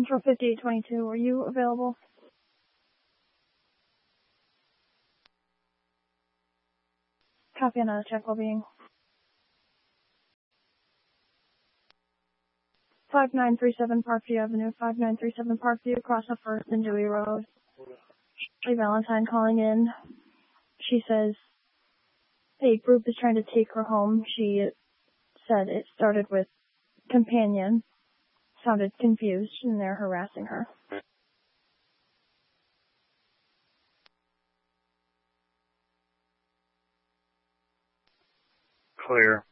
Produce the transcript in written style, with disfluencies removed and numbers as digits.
Central 5822. Are you available? Copy on a check well-being. 5937 Parkview Avenue, 5937 Parkview, across the First and Dewey Road. Ashley Valentine calling in. She says a group is trying to take her home. She said it started with companion. Sounded confused, and they're harassing her. Clear.